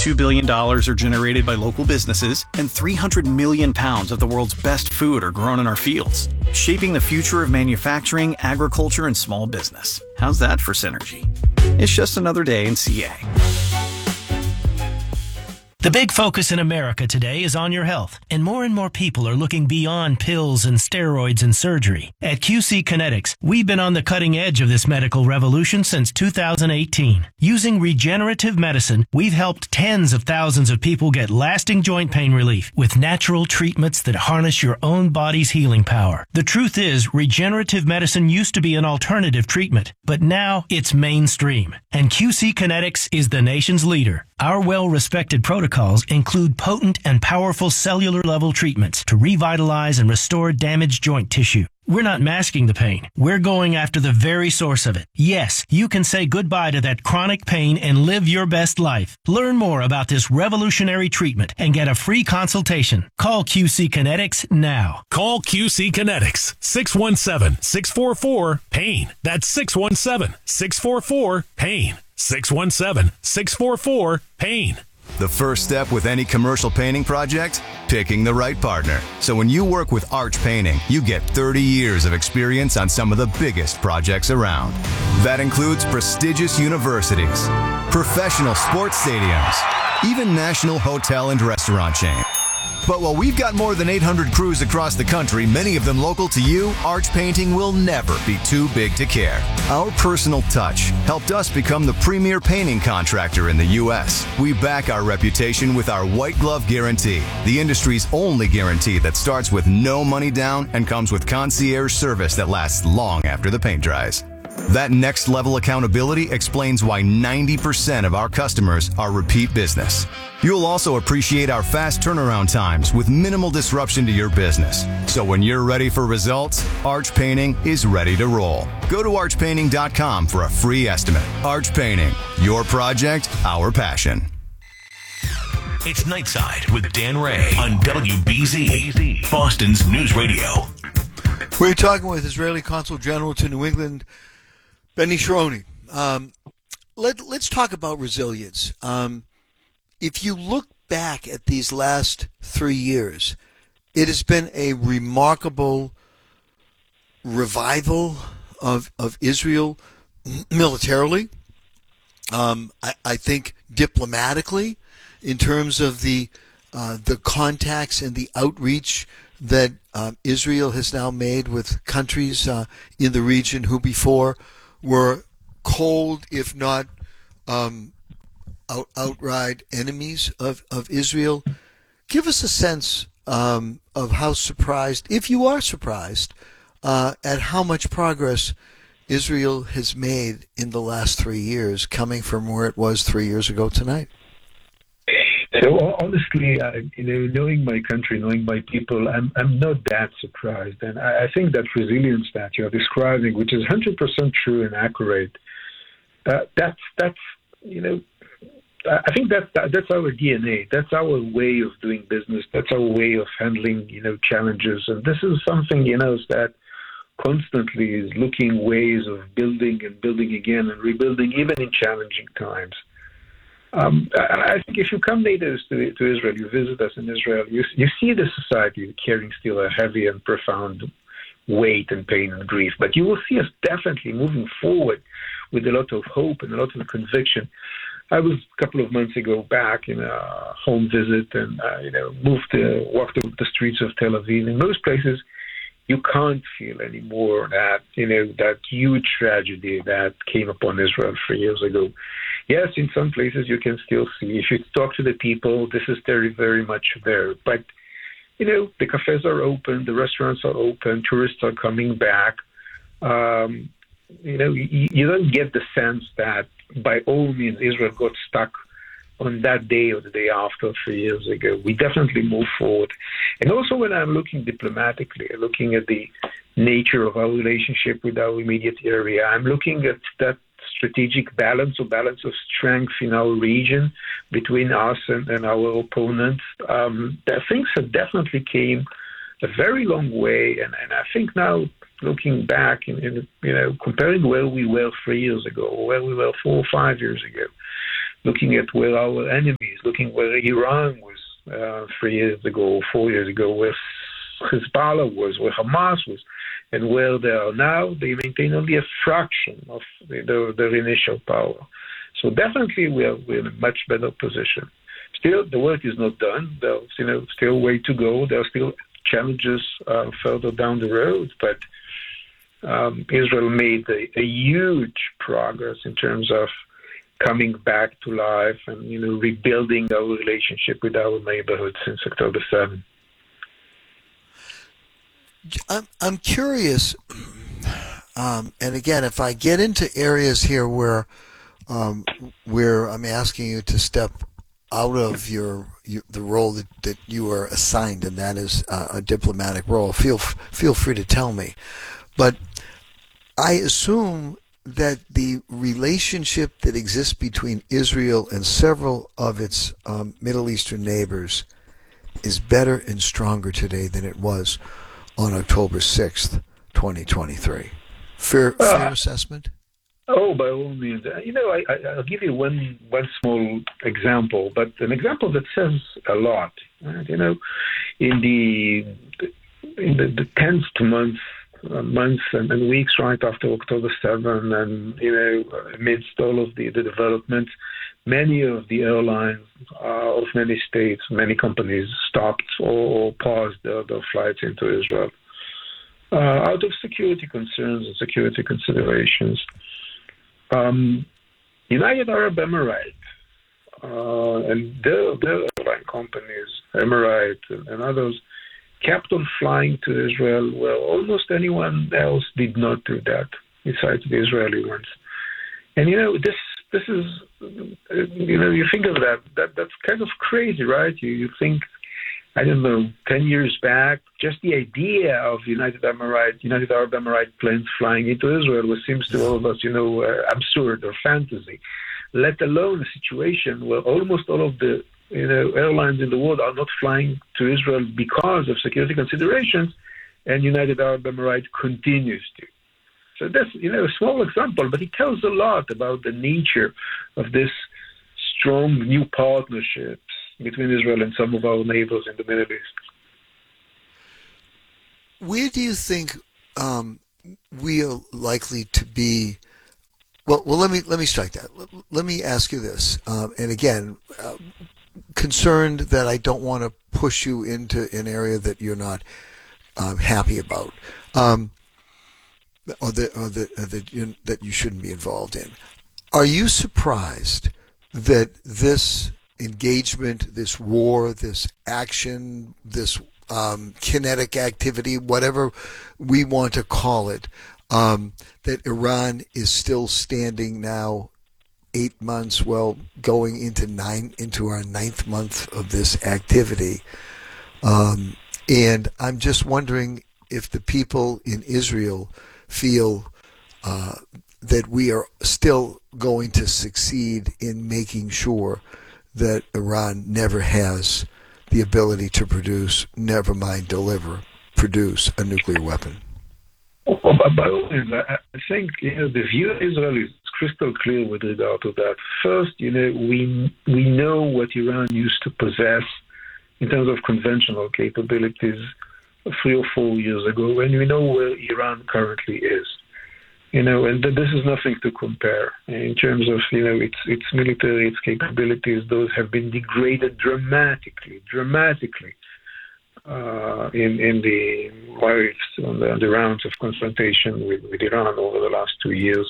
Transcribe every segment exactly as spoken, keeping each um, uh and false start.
two billion dollars are generated by local businesses, and three hundred million pounds of the world's best food are grown in our fields, shaping the future of manufacturing, agriculture, and small business. How's that for synergy? It's just another day in C A. The big focus in America today is on your health, and more and more people are looking beyond pills and steroids and surgery. At Q C Kinetics, we've been on the cutting edge of this medical revolution since two thousand eighteen. Using regenerative medicine, we've helped tens of thousands of people get lasting joint pain relief with natural treatments that harness your own body's healing power. The truth is, regenerative medicine used to be an alternative treatment, but now it's mainstream, and Q C Kinetics is the nation's leader. Our well-respected protocols include potent and powerful cellular-level treatments to revitalize and restore damaged joint tissue. We're not masking the pain. We're going after the very source of it. Yes, you can say goodbye to that chronic pain and live your best life. Learn more about this revolutionary treatment and get a free consultation. Call Q C Kinetics now. Call Q C Kinetics, six one seven, six four four, PAIN. That's six one seven, six four four, PAIN. six one seven, six four four, PAIN. The first step with any commercial painting project? Picking the right partner. So when you work with Arch Painting, you get thirty years of experience on some of the biggest projects around. That includes prestigious universities, professional sports stadiums, even national hotel and restaurant chains. But while we've got more than eight hundred crews across the country, many of them local to you, Arch Painting will never be too big to care. Our personal touch helped us become the premier painting contractor in the U S. We back our reputation with our White Glove Guarantee, the industry's only guarantee that starts with no money down and comes with concierge service that lasts long after the paint dries. That next level accountability explains why ninety percent of our customers are repeat business. You'll also appreciate our fast turnaround times with minimal disruption to your business. So when you're ready for results, Arch Painting is ready to roll. Go to arch painting dot com for a free estimate. Arch Painting, your project, our passion. It's Nightside with Dan Ray on W B Z, Boston's News Radio. We're talking with Israeli Consul General to New England, Benny Sharoni. Um, let, let's talk about resilience. Um, if you look back at these last three years, it has been a remarkable revival of of Israel militarily. Um, I, I think diplomatically, in terms of the uh, the contacts and the outreach that um, Israel has now made with countries uh, in the region who before were cold, if not um, out, outright enemies of, of Israel. Give us a sense um, of how surprised, if you are surprised, uh, at how much progress Israel has made in the last three years, coming from where it was three years ago tonight. So honestly, uh, you know, knowing my country, knowing my people, I'm I'm not that surprised, and I, I think that resilience that you're describing, which is one hundred percent true and accurate, uh, that's that's you know, I think that, that that's our D N A. That's our way of doing business. That's our way of handling you know challenges, and this is something you know that constantly is looking ways of building and building again and rebuilding, even in challenging times. Um, I think if you come later to, to Israel, you visit us in Israel, you, you see the society carrying still a heavy and profound weight and pain and grief. But you will see us definitely moving forward with a lot of hope and a lot of conviction. I was a couple of months ago back in a home visit and, uh, you know, moved to, walked the streets of Tel Aviv. In most places, you can't feel anymore that, you know, that huge tragedy that came upon Israel three years ago. Yes, in some places you can still see. If you talk to the people, this is very, very much there. But, you know, the cafes are open, the restaurants are open, tourists are coming back. Um, you know, you, you don't get the sense that by all means Israel got stuck on that day or the day after three years ago. We definitely move forward. And also when I'm looking diplomatically, looking at the nature of our relationship with our immediate area, I'm looking at that strategic balance or balance of strength in our region between us and, and our opponents. Um, that things have definitely came a very long way. And, and I think now, looking back, in, in, you know, comparing where we were three years ago or where we were four or five years ago, looking at where our enemies, looking where Iran was uh, three years ago, four years ago, where Hezbollah was, where Hamas was, and where they are now, they maintain only a fraction of their, their initial power. So definitely we are we're in a much better position. Still, the work is not done. There's you know still a way to go. There are still challenges uh, further down the road, but um, Israel made a, a huge progress in terms of coming back to life and you know rebuilding our relationship with our neighborhood since October seventh. I'm I'm curious, um, and again, if I get into areas here where um, where I'm asking you to step out of your, your the role that, that you are assigned, and that is uh, a diplomatic role, feel feel free to tell me. But I assume that the relationship that exists between Israel and several of its um, Middle Eastern neighbors is better and stronger today than it was on October sixth, twenty twenty-three. Fair, fair uh, assessment? Oh, by all means. You know, I, I, I'll give you one one small example, but an example that says a lot. Right? You know, in the in the, the tenth month, uh, months and, and weeks right after October seventh, and you know, amidst all of the, the developments, many of the airlines uh, of many states, many companies stopped or, or paused their, their flights into Israel uh, out of security concerns and security considerations. Um, United Arab Emirates uh, and their, their airline companies, Emirates and, and others, kept on flying to Israel where almost anyone else did not do that, besides the Israeli ones. And, you know, this this is, you know, you think of that, that that's kind of crazy, right? You, you think, I don't know, ten years back, just the idea of United Emirates, United Arab Emirates planes flying into Israel was, seems to all of us, you know, uh, absurd or fantasy, let alone a situation where almost all of the, you know, airlines in the world are not flying to Israel because of security considerations, and United Arab Emirates continues to. So that's, you know, a small example, but it tells a lot about the nature of this strong new partnerships between Israel and some of our neighbors in the Middle East. Where do you think um, we are likely to be? Well, well, let me let me strike that. Let, let me ask you this, um, and again, uh, concerned that I don't want to push you into an area that you're not um, happy about. Um, or that or that, or that, you, that you shouldn't be involved in. Are you surprised that this engagement, this war, this action, this um, kinetic activity, whatever we want to call it, um, that Iran is still standing now eight months, well, going into nine, into our ninth month of this activity? Um, and I'm just wondering if the people in Israel feel uh, that we are still going to succeed in making sure that Iran never has the ability to produce, never mind deliver, produce a nuclear weapon. Well, by all means, I think you know, the view of Israel is crystal clear with regard to that. First, you know, we we know what Iran used to possess in terms of conventional capabilities three or four years ago, and we know where Iran currently is. You know, and this is nothing to compare in terms of, you know, its its military, its capabilities. Those have been degraded dramatically, dramatically uh, in in the waves, on the, on the rounds of confrontation with, with Iran over the last two years.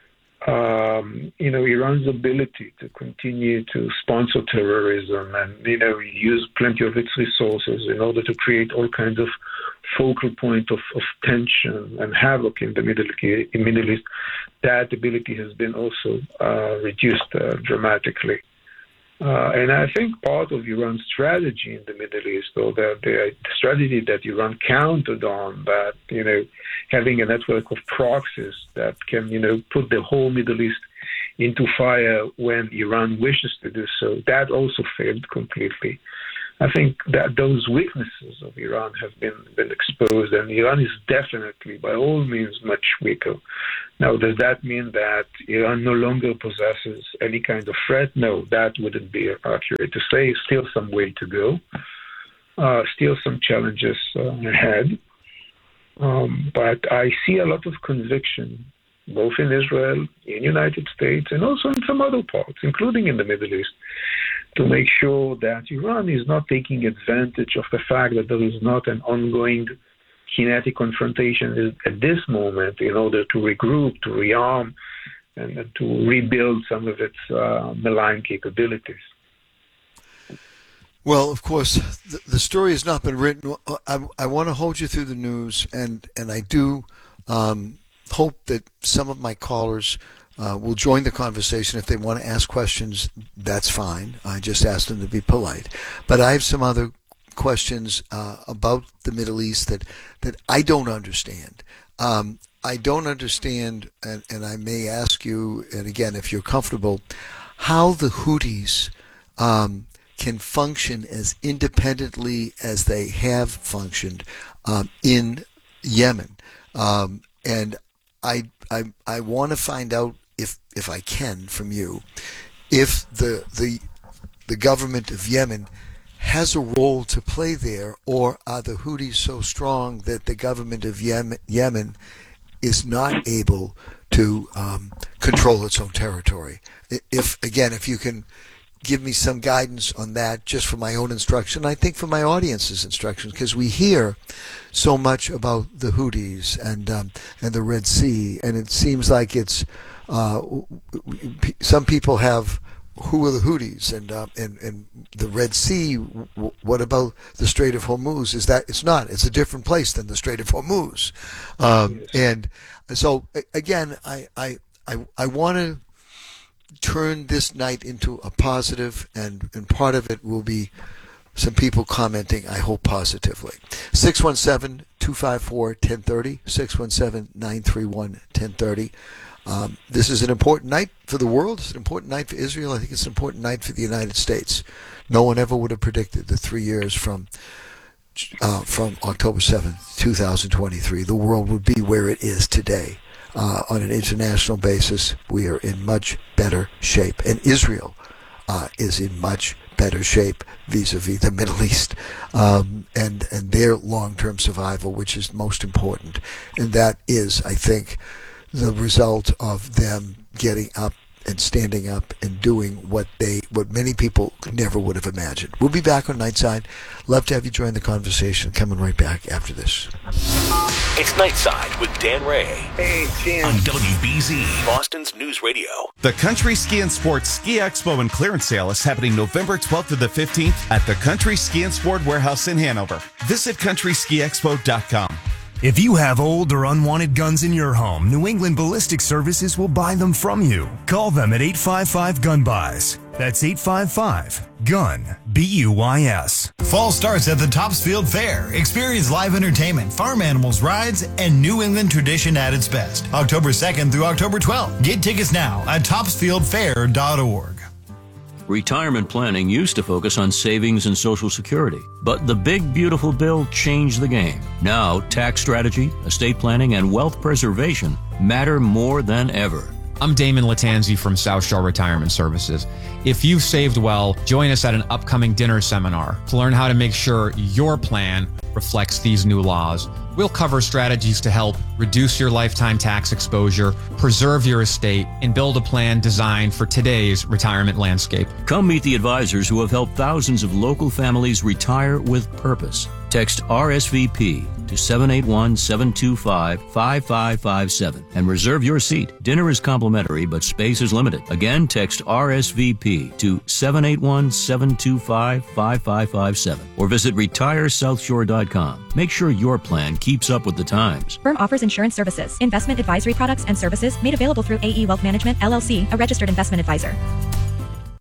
Um, you know, Iran's ability to continue to sponsor terrorism and, you know, use plenty of its resources in order to create all kinds of focal point of, of tension and havoc in the Middle, in Middle East, that ability has been also uh, reduced uh, dramatically. Uh, and I think part of Iran's strategy in the Middle East, or the, the strategy that Iran counted on, that, you know, having a network of proxies that can, you know, put the whole Middle East into fire when Iran wishes to do so, that also failed completely. I think that those weaknesses of Iran have been, been exposed, and Iran is definitely, by all means, much weaker Now, does that mean that Iran no longer possesses any kind of threat? No, that wouldn't be accurate to say. Still some way to go. Uh, still some challenges uh, ahead. Um, but I see a lot of conviction, both in Israel, in the United States, and also in some other parts, including in the Middle East, to make sure that Iran is not taking advantage of the fact that there is not an ongoing kinetic confrontation at this moment in order to regroup, to rearm, and, and to rebuild some of its uh, malign capabilities. Well, of course, the, the story has not been written. I, I want to hold you through the news, and, and I do um, hope that some of my callers uh, will join the conversation. If they want to ask questions, that's fine. I just asked them to be polite. But I have some other questions uh, about the Middle East that, that I don't understand. Um, I don't understand, and, and I may ask you, and again, if you're comfortable, how the Houthis um, can function as independently as they have functioned um, in Yemen. Um, and I, I, I want to find out, if, if I can, from you, if the, the, the government of Yemen has a role to play there, or are the Houthis so strong that the government of Yemen, Yemen is not able to um, control its own territory? If, again, if you can give me some guidance on that, just for my own instruction, I think for my audience's instruction, because we hear so much about the Houthis and um, and the Red Sea, and it seems like it's uh, some people have, who are the Houthis, and uh, and and the Red Sea? What about the Strait of Hormuz? Is that it's not? It's a different place than the Strait of Hormuz, um, and so again, I I I, I want to turn this night into a positive, and, and part of it will be some people commenting, I hope, positively. six one seven, two five four, one zero three zero, six one seven, nine three one, one zero three zero. Um, this is an important night for the world. It's an important night for Israel. I think it's an important night for the United States. No one ever would have predicted that three years from uh, from October seventh, two thousand twenty-three, the world would be where it is today. Uh, on an international basis, we are in much better shape. And Israel uh, is in much better shape vis-a-vis the Middle East um, and, and their long-term survival, which is most important. And that is, I think, the result of them getting up and standing up and doing what they, what many people never would have imagined. We'll be back on Nightside. Love to have you join the conversation. Coming right back after this. It's Nightside with Dan Ray. Hey, Dan. On W B Z, Boston's News Radio. The Country Ski and Sports Ski Expo and Clearance Sale is happening November twelfth to the fifteenth at the Country Ski and Sport Warehouse in Hanover. Visit country ski expo dot com. If you have old or unwanted guns in your home, New England Ballistic Services will buy them from you. Call them at eight five five, gun buys. That's eight five five, gun, B U Y S. Fall starts at the Topsfield Fair. Experience live entertainment, farm animals, rides, and New England tradition at its best. October second through October twelfth. Get tickets now at topsfield fair dot org. Retirement planning used to focus on savings and Social Security, but the big beautiful bill changed the game. Now, tax strategy, estate planning, and wealth preservation matter more than ever. I'm Damon Latanzi from South Shore Retirement Services. If you've saved well, join us at an upcoming dinner seminar to learn how to make sure your plan reflects these new laws. We'll cover strategies to help reduce your lifetime tax exposure, preserve your estate, and build a plan designed for today's retirement landscape. Come meet the advisors who have helped thousands of local families retire with purpose. Text R S V P to seven eight one, seven two five, five five five seven and reserve your seat. Dinner is complimentary, but space is limited. Again, text R S V P to seven eight one, seven two five, five five five seven or visit retire south shore dot com. Make sure your plan keeps up with the times. Firm offers insurance services, investment advisory products and services made available through A E Wealth Management, L L C, a registered investment advisor.